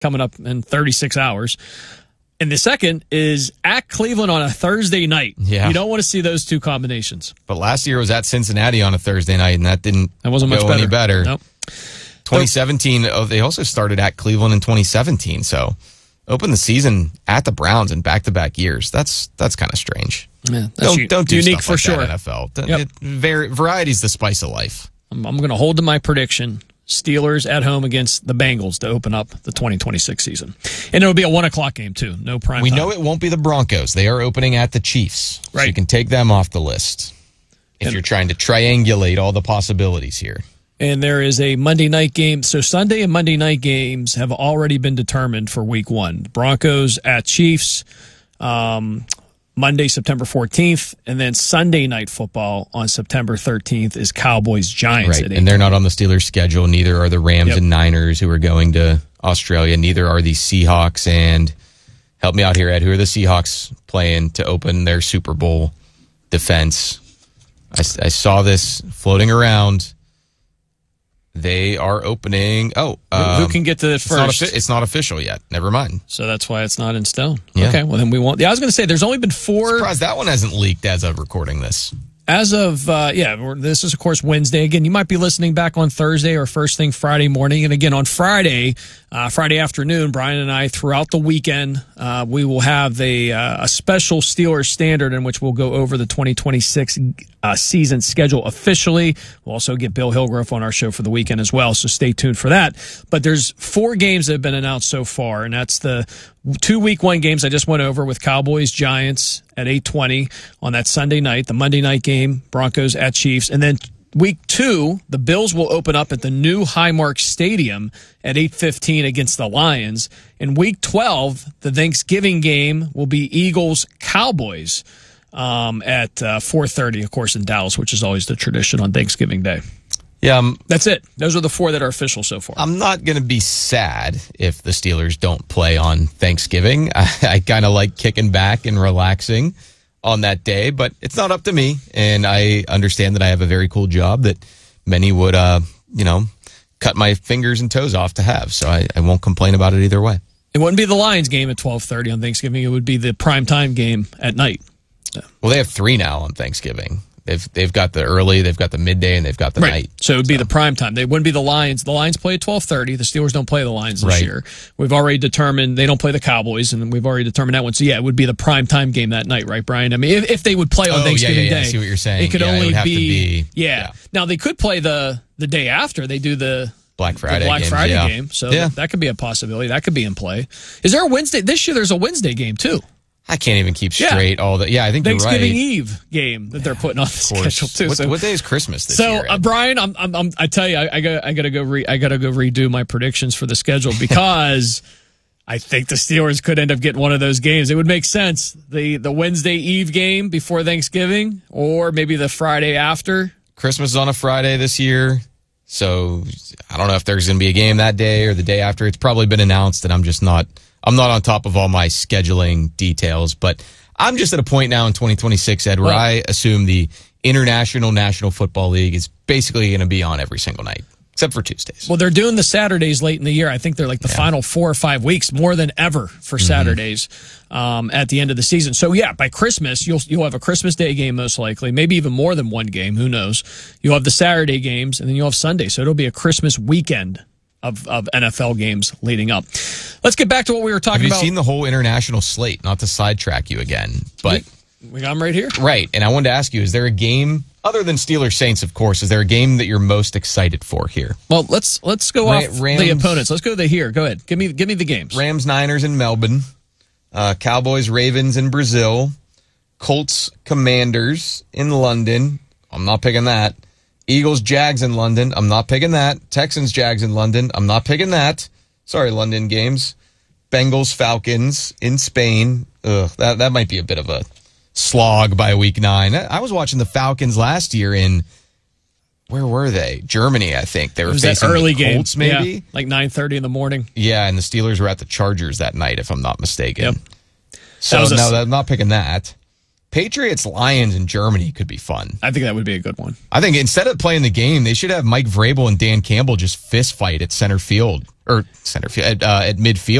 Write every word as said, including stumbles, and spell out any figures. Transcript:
coming up in thirty-six hours. And the second is at Cleveland on a Thursday night. Yeah. You don't want to see those two combinations. But last year was at Cincinnati on a Thursday night, and that didn't that wasn't go much better. any better. Nope. twenty seventeen, oh, they also started at Cleveland in twenty seventeen, so open the season at the Browns in back-to-back years. That's that's kind of strange. Yeah, that's don't u- don't do unique stuff for like sure. that, N F L. Yep. It, var- variety's the spice of life. I'm, I'm going to hold to my prediction. Steelers at home against the Bengals to open up the twenty twenty-six season. And it'll be a one o'clock game, too. No prime We time. know it won't be the Broncos. They are opening at the Chiefs. Right. So you can take them off the list if And- you're trying to triangulate all the possibilities here. And there is a Monday night game. So Sunday and Monday night games have already been determined for week one. Broncos at Chiefs, um, Monday, September fourteenth. And then Sunday night football on September thirteenth is Cowboys Giants. Right, At and they're not on the Steelers' schedule. Neither are the Rams Yep. and Niners, who are going to Australia. Neither are the Seahawks. And help me out here, Ed. Who are the Seahawks playing to open their Super Bowl defense? I, I saw this floating around. They are opening. Oh, um, Who can get to the it's not, first? offi- it's not official yet. Never mind. So that's why it's not in stone. Yeah. Okay, well, then we won't. Yeah, I was going to say there's only been four. Surprised that one hasn't leaked as of recording this. As of, uh, yeah, we're- this is, of course, Wednesday. Again, you might be listening back on Thursday or first thing Friday morning. And again, on Friday, uh, Friday afternoon, Brian and I, throughout the weekend, uh, we will have a, uh, a special Steelers Standard in which we'll go over the twenty twenty-six uh, season schedule officially. We'll also get Bill Hillgrove on our show for the weekend as well, so stay tuned for that. But there's four games that have been announced so far, and that's the two week one games I just went over with Cowboys, Giants at eight twenty on that Sunday night, the Monday night game, Broncos at Chiefs, and then week two, the Bills will open up at the new Highmark Stadium at eight fifteen against the Lions. In week twelve, the Thanksgiving game will be Eagles-Cowboys um, at uh, four thirty, of course, in Dallas, which is always the tradition on Thanksgiving Day. Yeah, um, That's it. Those are the four that are official so far. I'm not going to be sad if the Steelers don't play on Thanksgiving. I, I kind of like kicking back and relaxing on that day, but it's not up to me. And I understand that I have a very cool job that many would, uh, you know, cut my fingers and toes off to have. So I, I won't complain about it either way. It wouldn't be the Lions game at twelve thirty on Thanksgiving. It would be the primetime game at night. Well, they have three now on Thanksgiving. They've they've got the early, they've got the midday, and they've got the Right. night. So it would be the prime time. They wouldn't be the Lions. The Lions play at twelve thirty. The Steelers don't play the Lions this Right. year. We've already determined they don't play the Cowboys, and we've already determined that one. So, yeah, it would be the prime time game that night, right, Brian? I mean, if, if they would play on Oh, yeah, Thanksgiving yeah, yeah. Day. I see what you're saying. It could Yeah, it only would have to be, be- yeah. yeah. Now, they could play the, the day after. They do the Black Friday the Black games, Friday yeah. game. So Yeah. that, that could be a possibility. That could be in play. Is there a Wednesday? This year there's a Wednesday game, too. I can't even keep Yeah. straight all the. Yeah, I think Thanksgiving you're right. Eve game that they're putting on the Of course. schedule, too. What, so what day is Christmas this So, year? uh, Ed? Brian, I'm, I'm, I'm, I tell you, I, I got, I got to go, re, I got to go redo my predictions for the schedule because I think the Steelers could end up getting one of those games. It would make sense the the Wednesday Eve game before Thanksgiving, or maybe the Friday after. Christmas is on a Friday this year, so I don't know if there's going to be a game that day or the day after. It's probably been announced, and I'm just not. I'm not on top of all my scheduling details, but I'm just at a point now in twenty twenty-six, Ed, where Well- I assume the International National Football League is basically going to be on every single night, except for Tuesdays. Well, they're doing the Saturdays late in the year. I think they're like the Yeah. final four or five weeks, more than ever for Mm-hmm. Saturdays um, at the end of the season. So yeah, by Christmas you'll you'll have a Christmas Day game most likely, maybe even more than one game. Who knows? You'll have the Saturday games, and then you'll have Sunday. So it'll be a Christmas weekend of of N F L games leading up. Let's get back to what we were talking Have you about. seen the whole international slate? Not to sidetrack you again, but we, we got them right here. right. And I wanted to ask you: is there a game other than Steelers Saints? Of course, is there a game that you're most excited for here? Well, let's let's go Ra- off Rams- the opponents. Let's go to here. Go ahead. Give me give me the games. Rams, Niners in Melbourne, uh, Cowboys, Ravens in Brazil, Colts, Commanders in London. I'm not picking that. Eagles, Jags in London. I'm not picking that. Texans, Jags in London. I'm not picking that. Sorry, London games. Bengals, Falcons in Spain. Ugh, that that might be a bit of a slog by week nine. I was watching the Falcons last year in, where were they? Germany, I think. They were It was that facing early the Colts, game, maybe. yeah, like nine thirty in the morning. Yeah, and the Steelers were at the Chargers that night, if I'm not mistaken. Yep. So, That was a- no, I'm not picking that. Patriots Lions in Germany could be fun. I think that would be a good one. I think instead of playing the game, they should have Mike Vrabel and Dan Campbell just fist fight at center field or center field at, uh, at midfield.